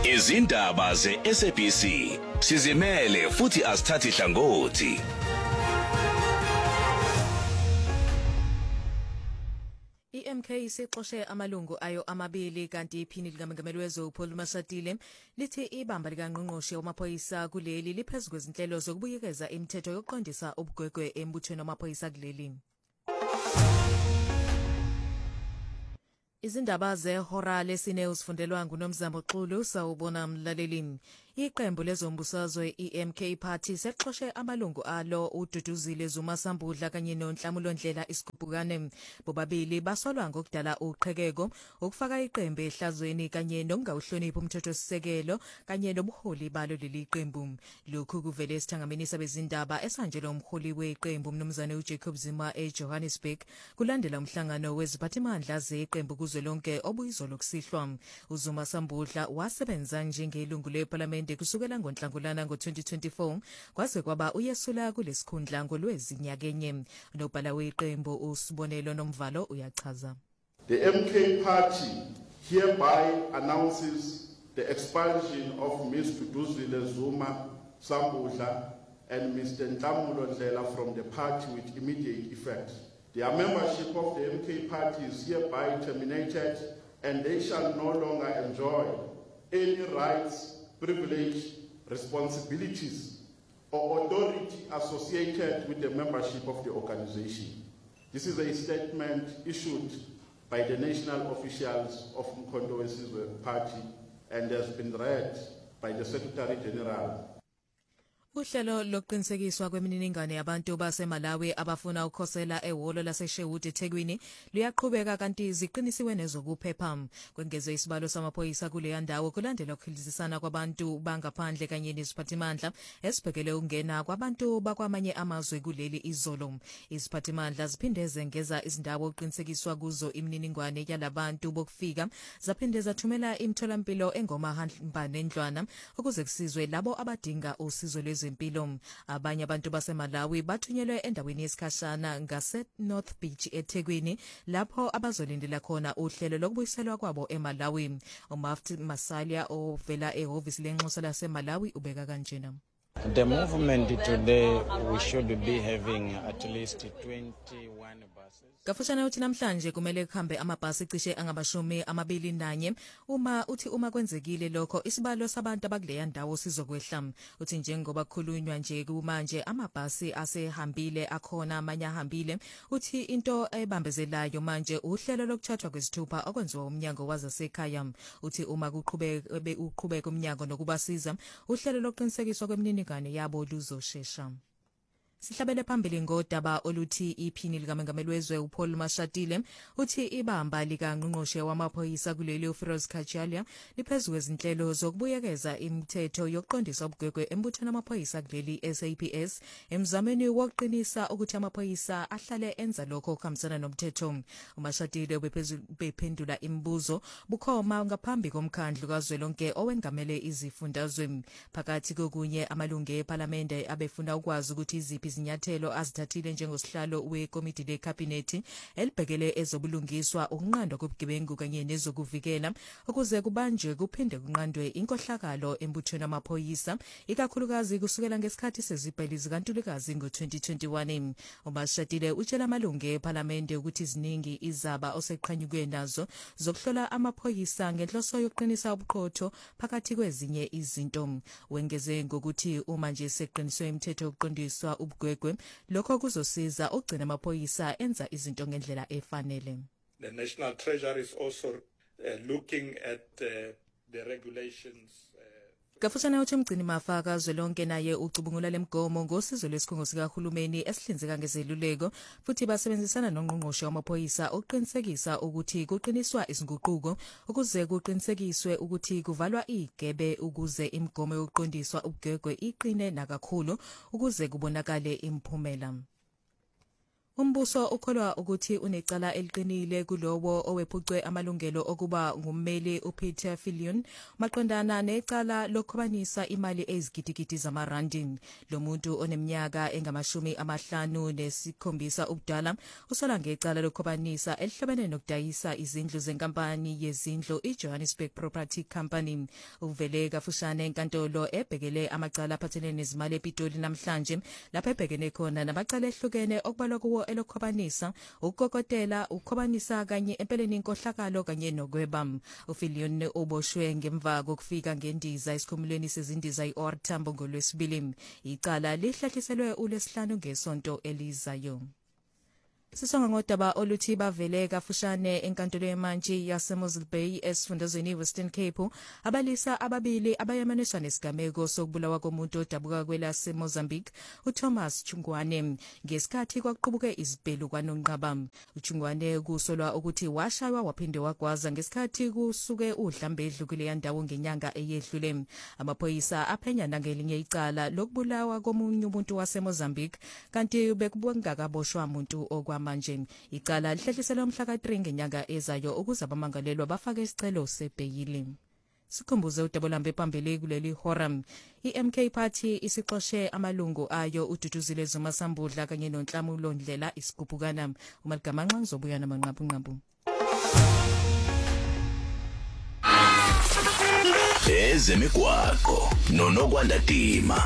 Izindaba ze-SABC sizimele futhi asithathi hlangothi. iMK isixoshe amalungu ayo amabili kanti iphini likaMengameli wezwe uPaul Mashatile lithi ibamba likaNgqongqoshe wamaphoyisa kuleli liphezulu kwezinhlelo zokubuyekeza imithetho yokuqondisa ubugwegwe embuthweni wamaphoyisa kuleli. Izindaba zehora lesine usifundelwa nguNomzamo Xulu sawubona mlaleli. Iqembu lezombusazwe iMK Party sexoshe amalungu alo uDuduzile Zuma Sambudla kanye noNhlamulo Ndlela Isigubhukane. Bobabili basolwa ngokudala uqhekeko ukufaka iqembu ehlazweni kanye nokungawuhloniphi umthethosisekelo kanye nobuholi balo leli qembu. Lokhu kuvele esithangameni sabezindaba esanjelo umholi weqembu umnumzane uJacob Zuma eJohannesburg kulandela umhlangano weziphathimandla zeqembu kuzwelonke obuyizolo kusihlwa. uZuma Sambudla wasebenza njengelungu leParliament kusukela ngoNhlangulana ngo-2024 kwaze kwaba uyesula kulesikhundla ngolwezi nyakenye. Unobhala weqembu uSibonelo Nomvalo uyachaza. The MK Party hereby announces the expulsion of Ms. Duduzile Zuma Sambudla and Mr. Nhlamulo Ndlela from the party with immediate effect. Their membership of the MK Party is hereby terminated and they shall no longer enjoy any rights, privilege, responsibilities, or authority associated with the membership of the organization. This is a statement issued by the national officials of Mkhonto Wesizwe Party and has been read by the Secretary General. Uhlelo lokuqinisekiswa kwemininingwane yabantu baseMalawi abafuna ukukhosela ehholo laseSherwood eThekwini luyaqhubeka kanti ziqinisiwe nezokuphepha. Kwengezwe isibalo samaphoyisa kuleya ndawo kulandela ukukhilizisana kwabantu bangaphandle kanye neziphathimandla esibhekele ukungena kwabantu bakwamanye amazwe kuleli izolo. Iziphathimandla ziphinde zengeza izindawo okuqinisekiswa kuzo imininingwane yalabantu bokufika zaphinde zathumela imitholampilo engomahamba nendlwana ukuze kusizwe labo abadinga usizo lwezempilo. Abanye abantu baseMalawi bathunyelwe endaweni yesikhashana ngase-North Beach eThekwini lapho abazolindela khona uhlelo lokubuyiselwa kwabo eMalawi. uMufti Masalia ovela ehhovisi lenxusa laseMalawi ubeka kanjena. The movement today, we should be having at least 21 buses. Kafushane uthi namhlanje kumele kuhambe amabhasi cishe angama-21 uma kwenzekile lokho isibalo sabantu abakuleya ndawo sizokwehla. Uthi njengoba kukhulunywa nje kumanje amabhasi asehambile akhona amanye ahambile. Uthi into ebambezelayo manje uhlelo lokuthathwa kwezithupha okwenziwa umnyango wazasekhaya. Uthi uma uqhubeka umnyango nokubasiza uhlelo lokuqinisekiswa kwemininingwane yabo luzoshesha. Sihlabele phambili ngodaba oluthi iphini likaMengameli wezwe uPaul Mashatile uthi ibamba likaNgqongqoshe wamaphoyisa kuleli uFiroz Khajalia liphezulu kwezinhlelo zokubuyekeza imithetho yokuqondisa ubugwegwe embuthweni wamaphoyisa kuleli SAPS emzamweni wokuqinisa ukuthi amaphoyisa ahlale enza lokho okuhambisana nomthetho. uMashatile bephendula imibuzo bukhoma ngaphambi komkhandlu kazwelonke owengamele izifundazwe. Phakathi kokunye amalungu eParliament abefuna ukwazi ukuthi iziphi izinyathelo azithathile njengosihlalo wekomiti lekhabhinethi elibhekele ezobulungiswa ukunqandwa kobugebengu kanye nezokuvikela ukuze kubanjwe kuphinde kunqandwe inkohlakalo embuthweni wamaphoyisa ikakhulukazi kusukela ngesikhathi sezibheli zikaNtulikazi ngo-2021. uMashatile utshela amalungu eParliament ukuthi iziningi izaba oseqhanyukwe nazo zokuhlola amaphoyisa ngenhloso yokuqinisa ubuqotho phakathi kwezinye izinto. Wengeze ngokuthi uma nje seqiniswe imithetho yokuqondiswa ubugwegwe lokho kuzosiza ukugcina amaphoyisa enza izinto ngendlela efanele. The National Treasury is also looking at the regulations. Kafushane uthi umgcini mafa kazwelonke naye ucubungula lemgomo ngosizo lesikhungo sikahulumeni esihlinzeka ngezeluleko futhi basebenzisana noNgqongqoshe wamaphoyisa ukuqinisekisa ukuthi kuqiniswa izinguquko ukuze kuqinisekiswe ukuthi kuvalwa igebe ukuze imigomo yokuqondiswa ubugwegwe iqine nakakhulu ukuze kubonakale imphumela. Umbuso ukholwa ukuthi unecala eliqinile kulowo owephucwe amalungelo okuba ngummeli uPeter Viljoen maqondana necala lokhobanisa imali ezigidigidi zamarandi. Lo muntu oneminyaka engama-57 ubudala usola ngecala lokhobanisa elihlobene nokudayisa izindlu zenkampani yezindlu iJohannesburg Property Company. Uvele kafushane enkantolo ebhekele amacala aphathelene nezimali ePitoli namhlanje lapho ebhekene khona namacala ehlukene okubalwa kuwo elokhobanisa, ukukokotela, ukhobanisa kanye empeleni inkohlakalo kanye nokweba. uViljoen uboshwe ngemva kokufika ngendiza esikhumulweni sezindiza iOR Tambo ngolwesibili. Icala lihlehliselwe uLwesihlanu ngesonto elizayo. Sisonga ngodaba oluthi bavele kafushane enkantolo yemantshi yaseMosile Bay esifundazweni Western Cape abalisa ababili abayamaniswa nesigameko sokubulawa komuntu odabuka kwelaseMozambique uThomas Chungwane ngesikhathi kwaqubuke izibhelu kwaNongqaba. uChungwane kusolwa ukuthi washaywa waphinde wagwaza ngesikhathi kusuke udlambedlu kuleya ndawo ngenyanga eyedlule. Amaphoyisa aphenya nangelinye icala lokubulawa komunye umuntu waseMozambique kanti bekubongakaboshwa umuntu okwa manje. Icala lihlehliselwe umhla ka-3 ngenyanga ezayo ukuze abamangalelwa bafake isicelo sebheyili. Sikhumbuze udabolambe phambili kuleli horam. iMK Party isixoshe amalungu ayo uDuduzile Zuma Sambudla kanye noNhlamulo Ndlela isigubhukana. uMaligamanxa ngizobuya namanqabu. Ezemigwaqo noNokwanda Dima.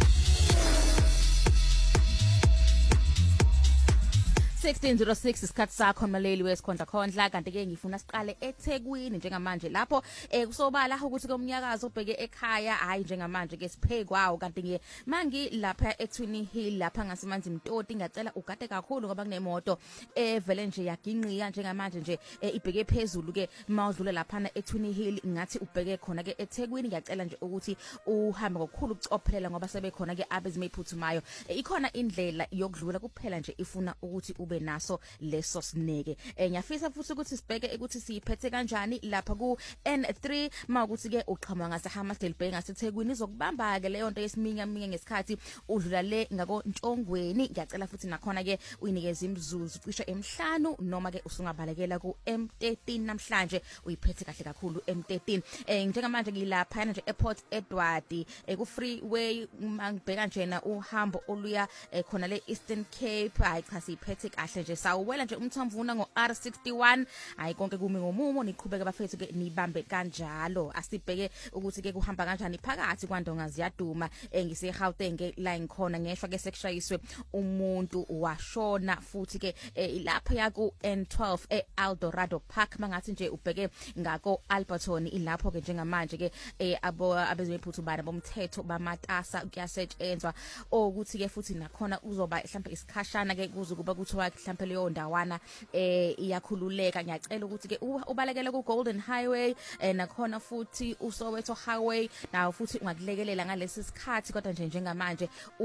1606 isikhathi sakho mlaleli wesikhondla khondla kanti ke ngifuna siqale eThekwini njengamanje lapho kusobala ukuthi komnyakazo ubheke ekhaya hayi njengamanje ke siphekwawo kanti ke mangi lapha eTwini Hill lapha ngasemanzi Mtoti ngacela ugade kakhulu ngoba kunemoto evele nje yaginqiya njengamanje nje ibheke phezulu ke mawudlule lapha eTwini Hill ngathi ubheke khona ke eThekwini ngiyacela nje ukuthi uhambe ngokukhulu ukucophelela ngoba sebekhona ke abezimephuthumayo ikhona indlela yokudlula kuphela nje ifuna ukuthi naso leso sineke ngiyafisa futhi ukuthi sibheke ukuthi siyiphethe kanjani lapha ku N3 mawukuthi ke uqhamuka ngase Hammarsdale Bay ngaseThekwini izokubamba ke leyo nto yesiminya ngesikhathi udlula le ngako Ntshongweni. Ngiyacela futhi nakhona ke uyinikeze imzuzu cishe emhlanu noma ke usungabalekela ku M13 namhlanje uyiphethe kahle kakhulu M13 njengamanje ngilapha nje ePort Edward ku freeway mangibheka njena uhambo oluya khona le Eastern Cape hayi cha siyiphethe kahle nje sawuwela nje umthomvuna ngoR61 hayi konke kumi ngomumo niqhubeke bafethu ke nibambe kanjalo asibheke ukuthi ke kuhamba kanjani phakathi kwaNdonga ziyaduma ngise Gauteng ke la ngikhona ngeshwa ke sekushayiswe umuntu washona futhi ke lapha yaku N12 eEldorado Park mangathi nje ubheke ngako Alberton ilapho ke njengamanje ke abeziphuthumbana bomthetho bamatasa kuyasetshenzwa ukuthi ke futhi nakhona uzoba mhlawumbe isikhashana ke kuze kuba kuthiwa mhlawumbe leyo ndawana iyakhululeka. Ngiyacela ukuthi ke ubalekele ku Golden Highway nakhona futhi uSoweto Highway nawo futhi ungakulekelela ngalesi sikhathi kodwa nje njengamanje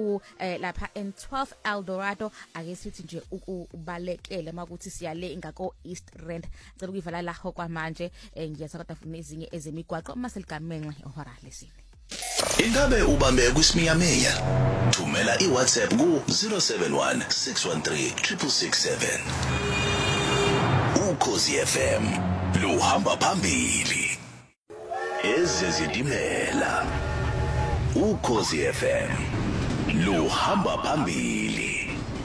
lapha N12 Eldorado ake sithi nje ubalekele makuthi siyale ngako East Rand cela ukuyivala laho kwamanje ngiyathatha kodwa futhi nezinye ezemigwaqo maseligamengxe ehora lesine. Ingabe ubambe kwisiminyaminya? Thumela iWhatsApp ku 071 613 667. Ukhozi FM luhamba phambili. Ezezidimela. Ukhozi FM luhamba phambili.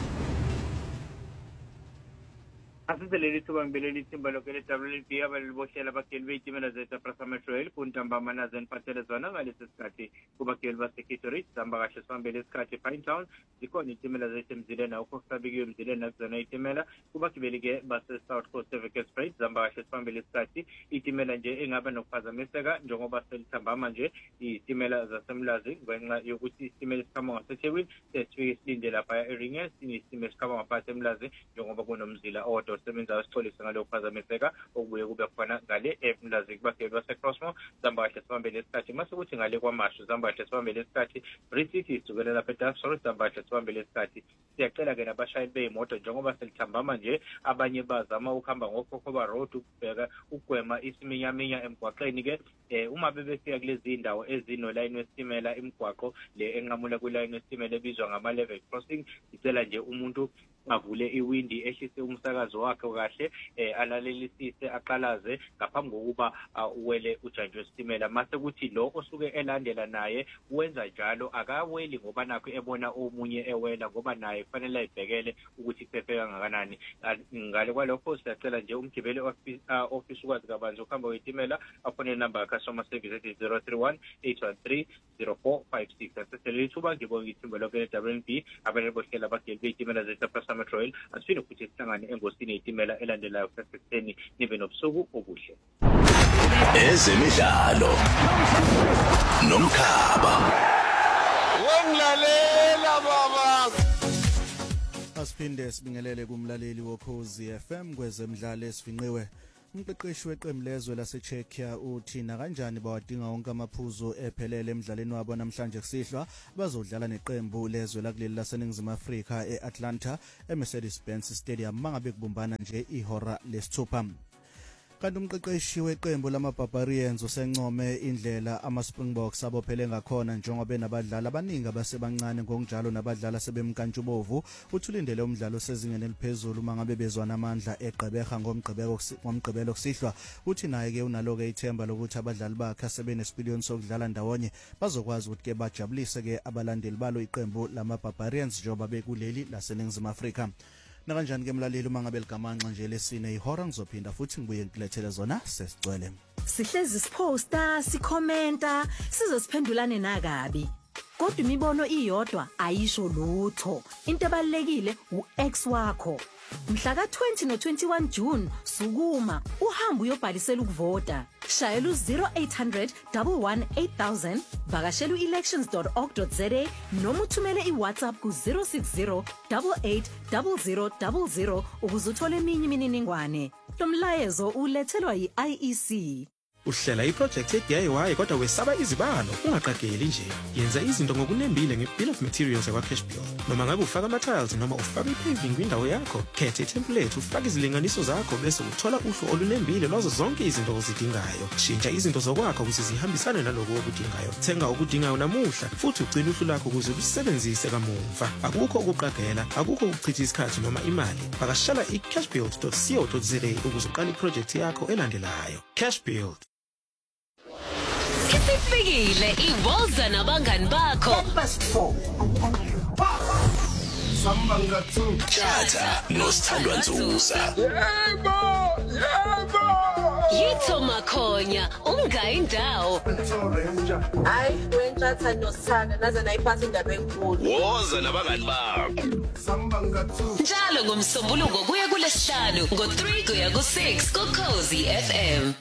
Asiseleli thuba ngibeleli thimba lokele WLP abaliboshela abageli beyitimela zethu Prasametro Rail kuntambama zeniphathele zona ngalesi sikhathi kubageli baseKittery sihamba kahle sihambele isikhathi ePinetown zikhona itimela zethu emzileni awukhosabikile emzileni nakuzona itimela kubagibeli ke base South Coast Express sihamba kahle sihambele isikhathi itimela nje engaba nokuphazamiseka njengoba selithambama nje itimela zasemlazi ngenxa yokuthi itimela esikhamba ngaseThekwini sesifike silinde lapha eRingers itimela esikhamba ngaphakathi emlazi njengoba kunomzila owodwa sebenza isixolisa ngalo kuphazamiseka okubuye kube khona ngale emlazi kubageli baseCrossmore zamba kahle sibambele isikhathi mase ukuthi ngale kwamashu zamba kahle sibambele isikhathi British isukela lapha eDasford zamba kahle sibambele isikhathi. Siyacela ke nabashayeli beimoto njengoba selithambama nje abanye bazama ukuhamba ngoKhokhaba Road ukubheka ugwema isiminyaminya emgwaqeni ke uma bebefika kulezi indawo ezinoline wesitimela imigwaqo le enqamula kuline wesitimela ebizwa ngama level crossing icela nje umuntu avule iwindi ehlise umsakazo wakhe kahle alalelisise aqalaze ngaphambi kokuba uwele ujantshi wesitimela mase kuthi lo osuke elandela naye wenza njalo akaweli ngoba nakho ebona omunye ewela ngoba naye kufanele ayibhekele ukuthi iphephe kangakanani ngale kwalokho siyacela nje umgibeli office ukwazi kabanzi ukuhamba kwetimela afone number customer service ethi 031-813-0456 asesele ithuba ngibonga ithimba lonke le-WNB abanye bohlela abageli beitimela ze-Prasa Metro Rail asifine futhi sihlangane engosini yetimela elandelayo kusasekutheni nibe nobusuku obuhle. Ezemidlalo nomkhaba wongilalela baba. Asiphinde sibingelele kumlaleli woKhozi FM kwezemidlalo esifinqiwe. Umqeqeshi weqembu lezwe laseCzechia uthina kanjani bawadinga wonke amaphuzu ephelele emidlalweni wabo namhlanje kusihlwa bazodlala neqembu lezwe lakuleli laseNingizimu Afrika eAtlanta eMercedes-Benz Stadium mangabe kubumbana nje ihora lesithupha. Kanti umqeqeshi weqembu lama-Barbarians usencome indlela ama-Springboks abophele ngakhona njengoba benabadlali abaningi abasebancane ngokunjalo nabadlali asebemkantshubovu uthulindele umdlalo osezingeni eliphezulu mangabe bezwana amandla eGqeberha ngomgqibelo kusihlwa uthi naye ke unaloke ithemba lokuthi abadlali bakhe asebenesipiliyoni sokudlala ndawonye bazokwazi ukuthi ke bajabulise ke abalandeli balo iqembu lama-Barbarians njengoba bekuleli laseNingizimu Afrika. Nakanjani ke mlaleli uma ngabe ligamanxa nje lesine ihora ngizophinda futhi ngibuye ngilethele zona sesicwele. Sihlezi siphosta, sikhomenta, sizosiphendulane nakabi. Kodwa imibono iyodwa ayisho lutho. Into ebalekile uX wakho. Mhla ka-20 no-21 June sukuma uhamba uyobhalisela ukuvota. Shayela u-0800 118 vakashela u-elections.org.za noma uthumele iWhatsApp ku-060 88 0000 ukuze uthole eminye imininingwane. Lo mlayezo ulethelwa yi-IEC. Uhlela iproject ye-DIY kodwa wesaba izibalo ungaqageli nje. Yenza izinto ngokunembile ngebill of materials yakwa-Cashbuild. Noma ngabe ufaka ama-tiles noma ufaka i-paving kwindawo yakho, khetha i-template ufake izilinganiso zakho bese uthola uhlu olunembile lwazo zonke izinto ozidingayo. Shintsha izinto zokwakho ukuze zihambisane naloko okudingayo. Thenga okudingayo namuhla futhi ugcine uhlu lakho ukuze usebenzise kamuva. Akukho ukuqagela, akukho ukuchitha isikhathi noma imali. Vakashela i-cashbuild.co.za ukuze uqale iproject yakho elandelayo. Cashbuild. Isifikile iwoza nabangani bakho. Samba ngathu. Chatha noSithandwa Nzuza. Yitho Makhonya ungayindawo. Hayi wenchatha noSithanda naze nayiphatha indaba enkulu. Woza nabangani bakho. Samba ngathu. Njalo ngomsombuluko kuya kulesihlanu ngo3 kuya ku6 kuKhozi FM.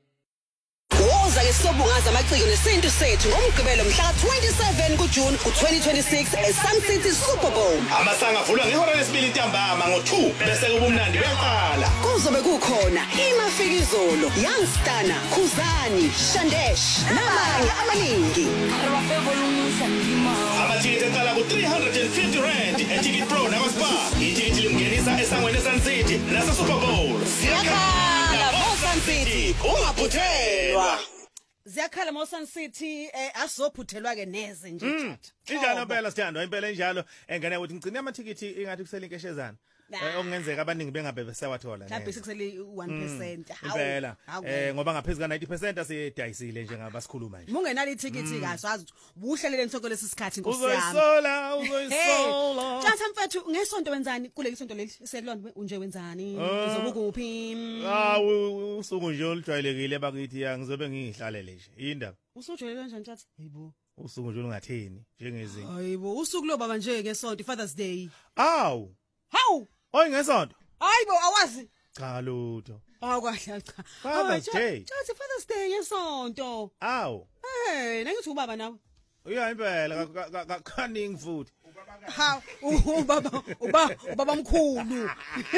Woza ke sobungaza amaciko nesintu sethu ngomgqibelo mhla ka-27 kuJune ku-2026 eSun City Super Bowl. Amasanga avulwa ngehora lesibili ntambama ngo2 bese kubumnandi beqala. Kuzobe kukhona imafikizolo, Youngstana, Khuzani, Shandesh namanye amaningi. Amathikithi eqala ku350 eTicket Pro nakuSpar. Ithikithi lingenisa esangweni eSun City naseSuper Bowl. Siyakhala moSun City ungaphuthelwa. Ziyakhala moSun City asizophuthelwa ke neze nje tata. Injalo phela Sithandwa impela enjalo engane ukuthi ngicine amathikithi ingathi kusela inkeshezana. Okungenzeka abaningi bengabe besewathola nje. Mhlawumbe sikusele 1%. Impela ngoba ngaphezulu ka90% asedayisile nje ngabasikhuluma nje. Mungenali ithikithi kasazi ubuhlelele nsoko lesisikhathi Nkosi yami. Uzoyisola. Tata mfethu ngesonto wenzani kuleli sonto leli selilona unje wenzani uzobukuphi? Usuku nje olujwayelekile bakithi ngizobe ngihlalele nje. Indaba. Usujwayele kanjani tata? Hayibo. Usuku nje olungatheni njengezinye. Hayibo usuku lo baba nje ngesonto Father's Day. Awu. Hawu. Oyingesonto. Hayibo awazi. Cha lutho. Awukwahle cha. Father's Day. Cha Father's Day ngesonto. Awu. Nangithi ubaba nawe. Uya impela kaningi futhi. Ha ubaba mkhulu.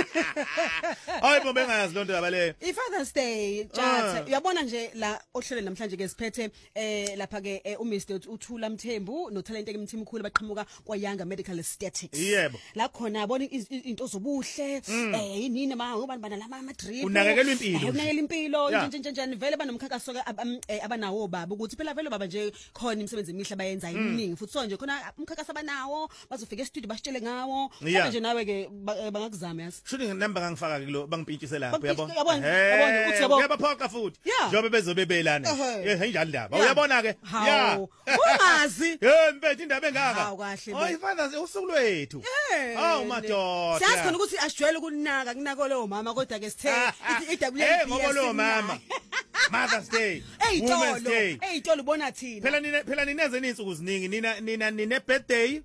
Hayibo bengayazi lonto yaba le. iFather's Day Tjatha uyabona nje la ohlele namhlanje ke siphethe lapha ke uMr uThula Mthembu noTalente ke Mthimkhulu baqhamuka kwaYanga Medical Aesthetics. Yebo. La khona yabona into zobuhle yinini ngobani bana lama ama drip. Unakekelwa impilo. Unakekela impilo njani vele banomkhakaso ke abanawo baba ukuthi phela vele baba nje khona imisebenzi emihle bayenza iminingi futhi so nje khona umkhakaso abanawo ngawo bazofika e-studio basitshele ngawo Yeah. nje nawe ke bangakuzama yazi Shouldn't number ngangifaka kulo bangimpintshise lapho yabona. Yabona uthi yabo Uyabaphoqa futhi. Yeah. Njobe bezobe belana. Enjalo ndaba. Uyabona ke? Hawu. Ungazi. Mfethu indaba engaka. Hawu kahle. Oh ifather usuku lwethu. Hawu madoda. Siyazi khona ukuthi asijwayele ukunaka kunako lo mama kodwa ke sithe iWNBA. Ngoba lo mama. Mother's Day. Women's Day. Eyitolo ubona thina. Phela nineze izinsuku ziningi nine birthday.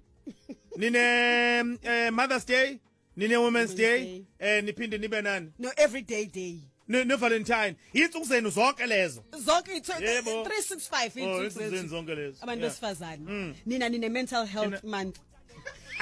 Nine Mother's Day. Nine Women's Day. Niphinde nibe nani? No everyday day. No Valentine. Insuku zenu zonke lezo. Zonke 365 insuku zenu zonke lezo. Abantu besifazane. Nina nine mental health month.